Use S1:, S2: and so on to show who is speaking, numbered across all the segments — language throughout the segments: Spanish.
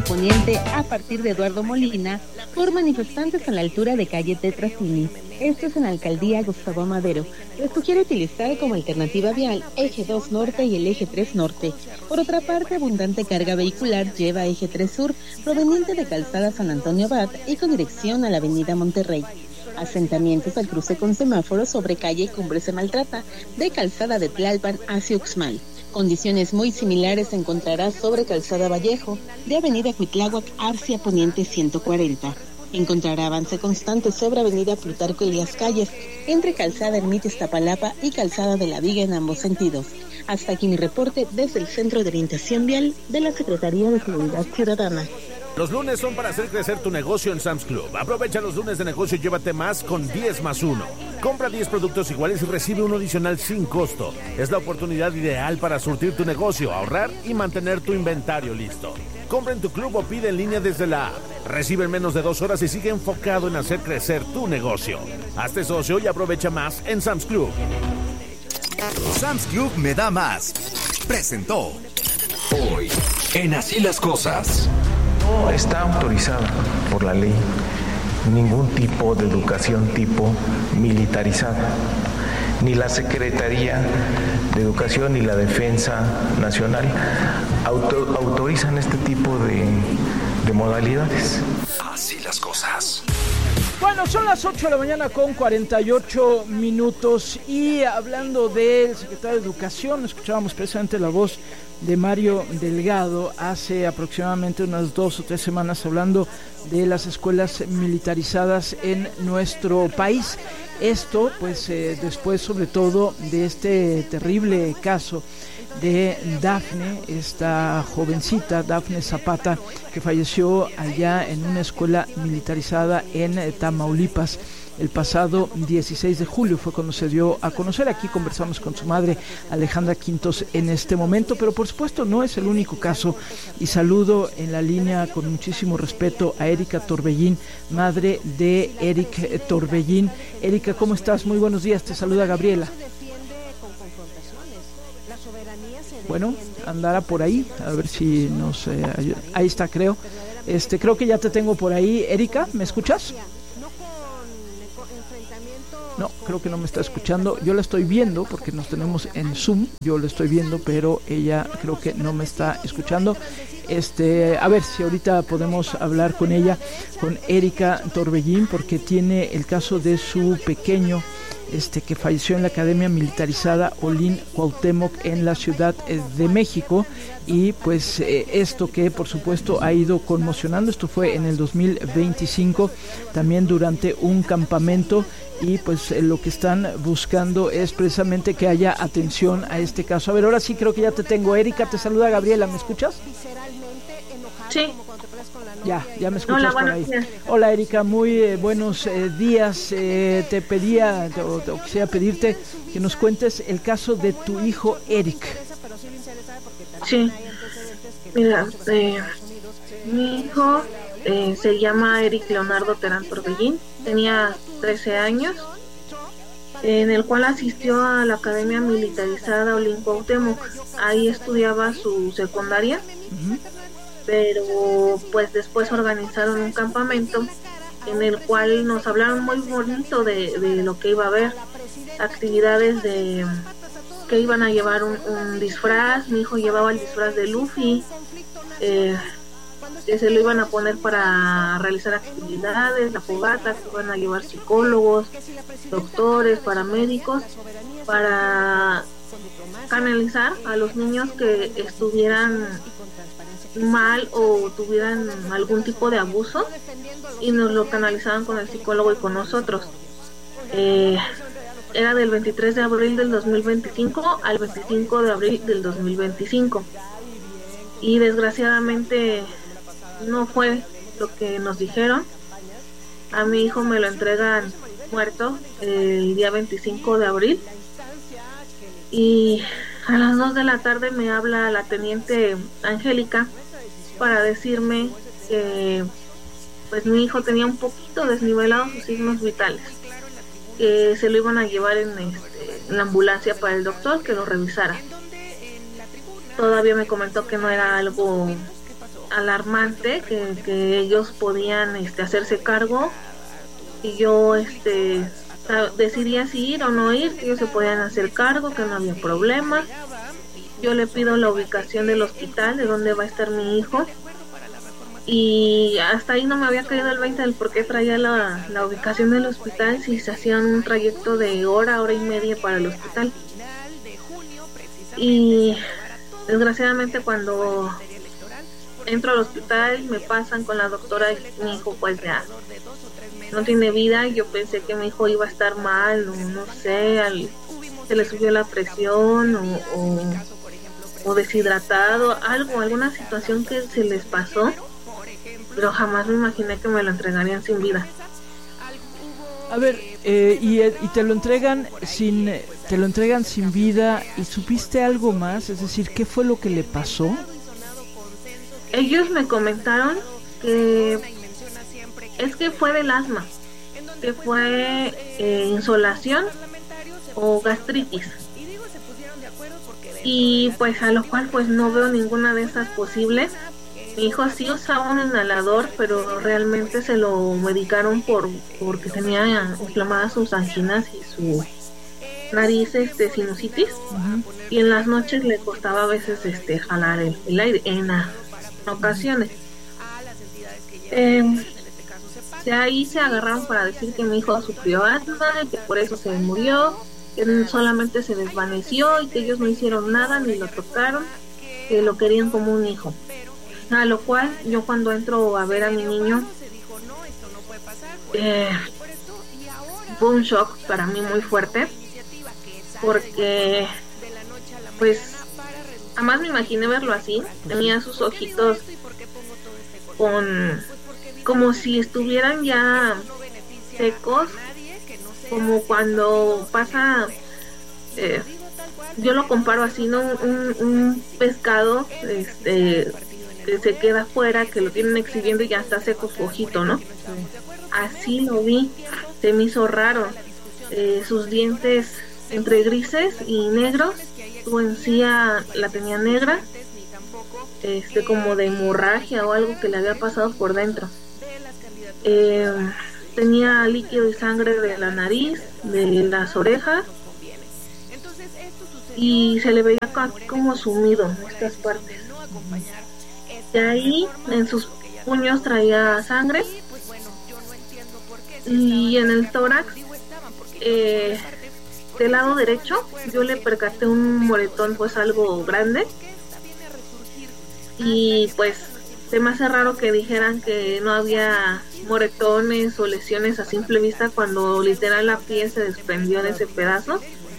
S1: Poniente a partir de Eduardo Molina por manifestantes a la altura de calle Tetrasini. Esto es en la alcaldía Gustavo Madero. Les sugiere utilizar como alternativa vial eje 2 norte y el eje 3 norte. Por otra parte, abundante carga vehicular lleva eje 3 sur proveniente de calzada San Antonio Abad y con dirección a la avenida Monterrey. Asentamientos al cruce con semáforos sobre calle Cumbre se Maltrata, de calzada de Tlalpan hacia Uxmal. Condiciones muy similares encontrarás sobre calzada Vallejo, de avenida Cuitláhuac hacia Poniente 140. Encontrará avance constante sobre avenida Plutarco Elías Calles, entre calzada Ermita Iztapalapa y calzada de la Viga en ambos sentidos. Hasta aquí mi reporte desde el Centro de Orientación Vial de la Secretaría de Seguridad Ciudadana.
S2: Los lunes son para hacer crecer tu negocio en Sam's Club. Aprovecha los lunes de negocio y llévate más con 10 más 1. Compra 10 productos iguales y recibe uno adicional sin costo. Es la oportunidad ideal para surtir tu negocio, ahorrar y mantener tu inventario listo. Compra en tu club o pide en línea desde la app. Recibe en menos de 2 horas y sigue enfocado en hacer crecer tu negocio. Hazte socio y aprovecha más en Sam's Club.
S3: Sam's Club me da más. Presentó hoy en Así las Cosas.
S4: No está autorizada por la ley ningún tipo de educación tipo militarizada. Ni la Secretaría de Educación ni la Defensa Nacional autorizan este tipo de modalidades.
S3: Así las cosas.
S5: Bueno, son las 8 de la mañana con 48 minutos y hablando del secretario de Educación, escuchábamos precisamente la voz de Mario Delgado hace aproximadamente unas 2 o 3 semanas hablando de las escuelas militarizadas en nuestro país. Esto, pues, después sobre todo de este terrible caso de Dafne, esta jovencita, Dafne Zapata, que falleció allá en una escuela militarizada en Tamaulipas. El pasado 16 de julio fue cuando se dio a conocer. Aquí conversamos con su madre, Alejandra Quintos, en este momento, pero por supuesto no es el único caso. Y saludo en la línea con muchísimo respeto a Erika Torbellín, madre de Eric Torbellín. Erika, ¿cómo estás? Muy buenos días, te saluda Gabriela. Bueno, andará por ahí, a ver si nos ayuda. Ahí está, creo. Creo que ya te tengo por ahí. Erika, ¿me escuchas? No, creo que no me está escuchando. Yo la estoy viendo porque nos tenemos en Zoom. Yo la estoy viendo, pero ella creo que no me está escuchando. A ver si ahorita podemos hablar con ella, con Erika Torbellín, porque tiene el caso de su pequeño que falleció en la Academia Militarizada Olin Cuauhtémoc en la Ciudad de México. Y pues esto que por supuesto ha ido conmocionando. Esto fue en el 2025, también durante un campamento. Y pues lo que están buscando es precisamente que haya atención a este caso. A ver, ahora sí creo que ya te tengo. Erika, te saluda Gabriela, ¿me escuchas?
S6: Sí.
S5: Ya me escuchas.
S6: Hola,
S5: por ahí.
S6: Días.
S5: Hola Erika, muy buenos días. Te pedía, o quisiera pedirte que nos cuentes el caso de tu hijo Eric.
S6: Sí. Mira, mi hijo se llama Eric Leonardo Terán Torbellín, tenía 13 años, en el cual asistió a la Academia Militarizada Olin Cuauhtémoc. Ahí estudiaba su secundaria. Uh-huh. Pero pues después organizaron un campamento en el cual nos hablaron muy bonito de lo que iba a haber, actividades de que iban a llevar un disfraz. Mi hijo llevaba el disfraz de Luffy, que se lo iban a poner para realizar actividades, la fogata, que iban a llevar psicólogos, doctores, paramédicos, para canalizar a los niños que estuvieran mal o tuvieran algún tipo de abuso, y nos lo canalizaban con el psicólogo y con nosotros. Era del 23 de abril del 2025 al 25 de abril del 2025, y desgraciadamente no fue lo que nos dijeron. A mi hijo me lo entregan muerto el día 25 de abril, y a las 2 de la tarde me habla la teniente Angélica para decirme que pues mi hijo tenía un poquito desnivelados sus signos vitales, que se lo iban a llevar en la ambulancia para el doctor que lo revisara. Todavía me comentó que no era algo alarmante que ellos podían hacerse cargo, y yo decidía si ir o no ir, que ellos se podían hacer cargo, que no había problema. Yo le pido la ubicación del hospital, de dónde va a estar mi hijo, y hasta ahí no me había caído el 20 del por qué traía la ubicación del hospital si se hacían un trayecto de hora y media para el hospital. Y desgraciadamente cuando entro al hospital me pasan con la doctora y mi hijo pues ya no tiene vida. Yo pensé que mi hijo iba a estar mal, o no sé, se le subió la presión o deshidratado, alguna situación que se les pasó, pero jamás me imaginé que me lo entregarían sin vida.
S5: A ver, y te lo entregan sin vida, ¿y supiste algo más? Es decir, ¿qué fue lo que le pasó?
S6: Ellos me comentaron que es que fue del asma, que fue insolación o gastritis, y pues a lo cual pues no veo ninguna de esas posibles. Mi hijo sí usaba un inhalador, pero realmente se lo medicaron porque tenía inflamadas sus anginas y su nariz sinusitis. Uh-huh. Y en las noches le costaba a veces jalar el aire en ocasiones. De ahí se agarraron para decir que mi hijo sufrió asma y que por eso se murió, que solamente se desvaneció y que ellos no hicieron nada ni lo tocaron, que lo querían como un hijo. A lo cual yo cuando entro a ver a mi niño fue un shock para mí muy fuerte, porque pues jamás me imaginé verlo así. Tenía sus ojitos como si estuvieran ya secos, como cuando pasa, yo lo comparo así, ¿no? Un pescado que se queda afuera, que lo tienen exhibiendo y ya está seco su ojito, ¿no? Así lo vi, se me hizo raro. Sus dientes entre grises y negros, su encía la tenía negra, como de hemorragia o algo que le había pasado por dentro. Tenía líquido y sangre de la nariz, de las orejas, y se le veía como sumido en estas partes. De ahí en sus puños traía sangre, y en el tórax del lado derecho yo le percaté un moretón pues algo grande, y pues se me hace raro que dijeran que no había moretones o lesiones a simple vista cuando literal la piel se desprendió de ese pedazo.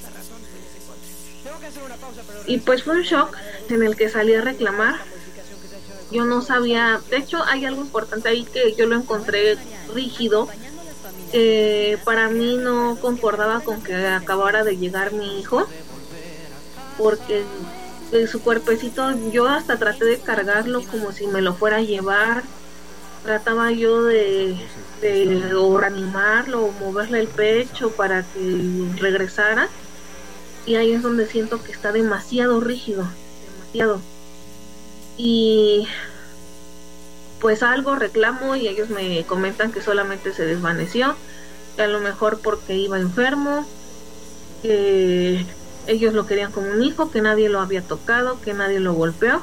S6: Y pues fue un shock en el que salí a reclamar. Yo no sabía, de hecho hay algo importante ahí que yo lo encontré rígido, que para mí no concordaba con que acabara de llegar mi hijo, porque de su cuerpecito yo hasta traté de cargarlo como si me lo fuera a llevar. Trataba yo de o reanimarlo o moverle el pecho para que regresara, y ahí es donde siento que está demasiado rígido, demasiado. Y pues algo reclamo y ellos me comentan que solamente se desvaneció, que a lo mejor porque iba enfermo, que ellos lo querían como un hijo, que nadie lo había tocado, que nadie lo golpeó.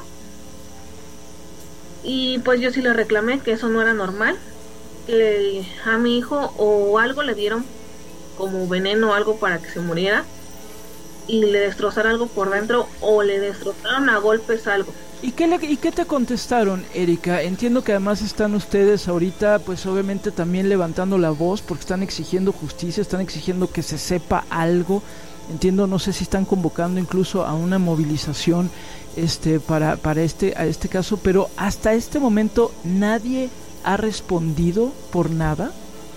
S6: Y pues yo sí le reclamé que eso no era normal, que a mi hijo o algo le dieron como veneno o algo para que se muriera y le destrozaron algo por dentro, o le destrozaron a golpes algo.
S5: ¿Y qué te contestaron, Erika? Entiendo que además están ustedes ahorita, pues obviamente también levantando la voz porque están exigiendo justicia, están exigiendo que se sepa algo. Entiendo, no sé si están convocando incluso a una movilización para este caso, pero hasta este momento nadie ha respondido por nada.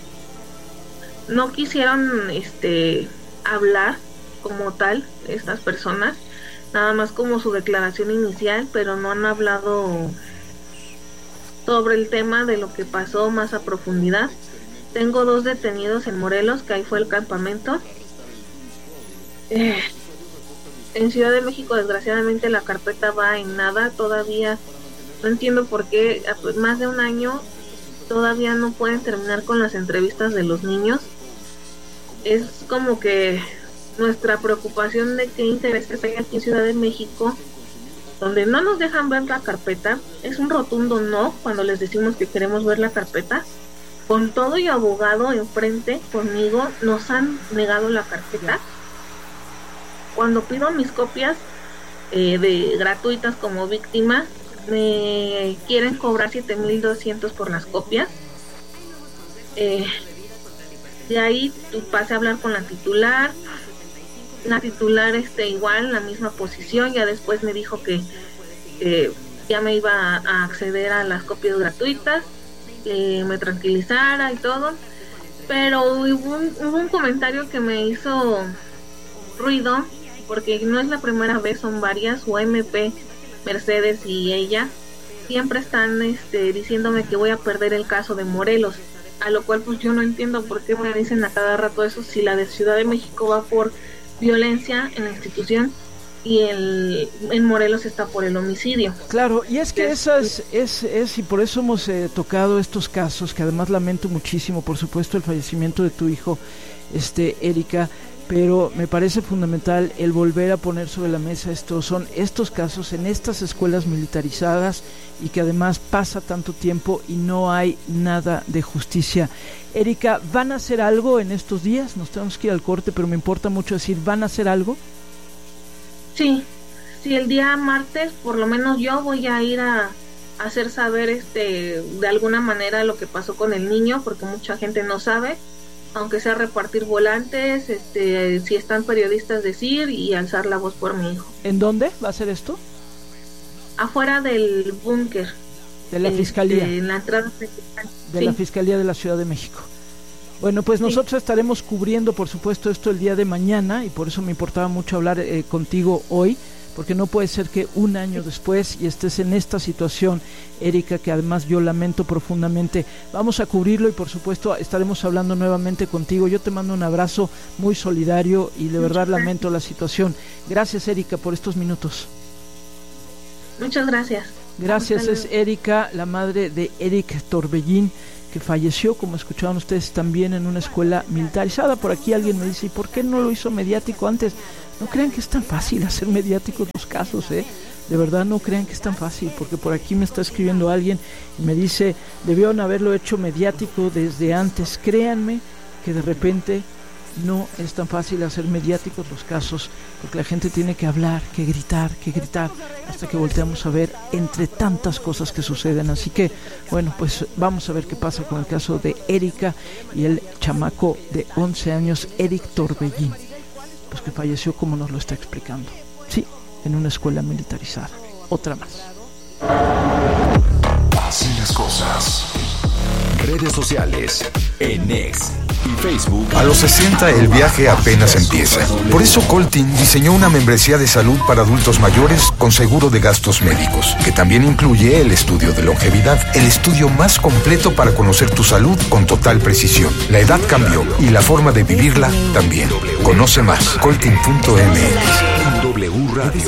S6: No quisieron hablar como tal estas personas, nada más como su declaración inicial, pero no han hablado sobre el tema de lo que pasó más a profundidad. Tengo 2 detenidos en Morelos, que ahí fue el campamento. En Ciudad de México desgraciadamente la carpeta va en nada, todavía No entiendo por qué más de un año todavía no pueden terminar con las entrevistas de los niños. Es como que nuestra preocupación de qué intereses hay aquí en Ciudad de México, donde no nos dejan ver la carpeta. Es un rotundo no cuando les decimos que queremos ver la carpeta. Con todo y abogado enfrente conmigo, nos han negado la carpeta. Cuando pido mis copias de gratuitas como víctima, me quieren cobrar 7,200 por las copias. De ahí pasé a hablar con la titular. La titular igual en la misma posición. Ya después me dijo que ya me iba a acceder a las copias gratuitas, me tranquilizara y todo. Pero hubo un comentario que me hizo ruido, porque no es la primera vez, son varias. UMP, Mercedes y ella siempre están diciéndome que voy a perder el caso de Morelos, a lo cual pues yo no entiendo por qué me dicen a cada rato eso, si la de Ciudad de México va por violencia en la institución y en Morelos está por el homicidio.
S5: Claro, y es que y por eso hemos tocado estos casos, que además lamento muchísimo, por supuesto, el fallecimiento de tu hijo, Erika, pero me parece fundamental el volver a poner sobre la mesa estos casos en estas escuelas militarizadas, y que además pasa tanto tiempo y no hay nada de justicia. Erika, ¿van a hacer algo en estos días? Nos tenemos que ir al corte, pero me importa mucho decir, ¿van a hacer algo?
S6: Sí, el día martes por lo menos yo voy a ir a hacer saber de alguna manera lo que pasó con el niño, porque mucha gente no sabe, aunque sea repartir volantes, si están periodistas, decir y alzar la voz por mi hijo.
S5: ¿En dónde va a ser esto?
S6: Afuera del búnker.
S5: De la Fiscalía.
S6: En la entrada principal.
S5: De la Fiscalía de la Ciudad de México. Bueno, pues nosotros estaremos cubriendo, por supuesto, esto el día de mañana, y por eso me importaba mucho hablar contigo hoy, porque no puede ser que un año después y estés en esta situación, Erika, que además yo lamento profundamente. Vamos a cubrirlo y por supuesto estaremos hablando nuevamente contigo. Yo te mando un abrazo muy solidario y de verdad lamento la situación. Gracias, Erika, por estos minutos.
S6: Muchas gracias.
S5: Gracias, es Erika, la madre de Eric Torbellín, que falleció, como escucharon ustedes, también en una escuela militarizada. Por aquí alguien me dice, ¿y por qué no lo hizo mediático antes? No crean que es tan fácil hacer mediáticos los casos, de verdad no crean que es tan fácil, porque por aquí me está escribiendo alguien y me dice, debieron haberlo hecho mediático desde antes. Créanme que de repente no es tan fácil hacer mediáticos los casos, porque la gente tiene que hablar, que gritar, hasta que volteamos a ver entre tantas cosas que suceden. Así que, bueno, pues vamos a ver qué pasa con el caso de Erika y el chamaco de 11 años, Eric Torbellín, pues que falleció como nos lo está explicando. Sí, en una escuela militarizada. Otra más.
S3: Así las cosas. Redes sociales, en X y Facebook.
S7: A los 60 el viaje apenas empieza. Por eso Coltin diseñó una membresía de salud para adultos mayores con seguro de gastos médicos, que también incluye el estudio de longevidad, el estudio más completo para conocer tu salud con total precisión. La edad cambió y la forma de vivirla también. Conoce más, coltin.mx.
S3: W Radio.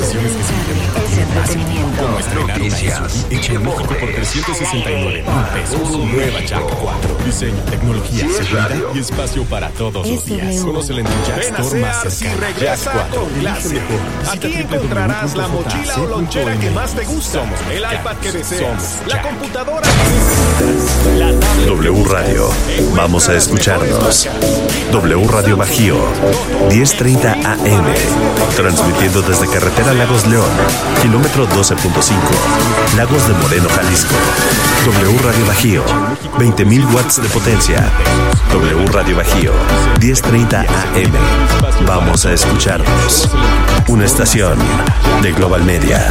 S8: Como estrenar una SUV hecha en México por 369,000 pesos. Nueva Jack 4. Diseño, tecnología, seguridad y espacio para todos los días. Conócela en tu Jack Store más cercana. Jack 4.
S2: Aquí encontrarás la mochila o lonchera que más te gusta, el iPad que deseas, la computadora que necesitas.
S9: W Radio. Vamos a escucharnos. W Radio Bajío, 10:30 AM. Transmitiendo desde Carretera Lagos León, kilómetro 12.5, Lagos de Moreno, Jalisco. W Radio Bajío, 20,000 watts de potencia. W Radio Bajío, 10:30 AM. Vamos a escucharnos. Una estación de Global Media.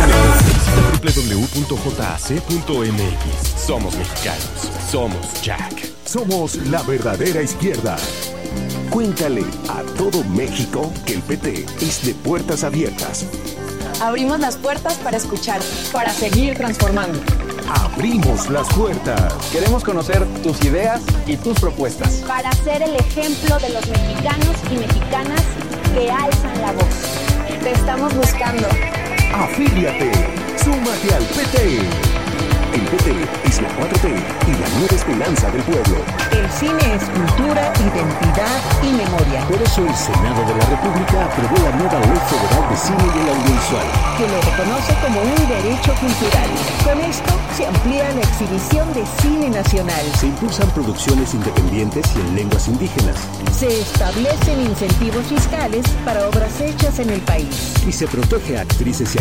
S8: www.jac.mx. Somos mexicanos. Somos Jack.
S10: Somos la verdadera izquierda. Cuéntale a todo México que el PT es de puertas abiertas.
S11: Abrimos las puertas para escuchar, para seguir transformando.
S10: Abrimos las puertas.
S12: Queremos conocer tus ideas y tus propuestas.
S13: Para ser el ejemplo de los mexicanos y mexicanas que alzan la voz. Te estamos buscando.
S10: Afíliate. Súmate al PT. El PT es la 4T y la nueva esperanza del pueblo.
S14: El cine es cultura, identidad y memoria.
S15: Por eso el Senado de la República aprobó la nueva Ley Federal de Cine y el Audiovisual,
S14: que lo reconoce como un derecho cultural. Con esto se amplía la exhibición de cine nacional.
S15: Se impulsan producciones independientes y en lenguas indígenas.
S14: Se establecen incentivos fiscales para obras hechas en el país.
S15: Y se protege a actrices y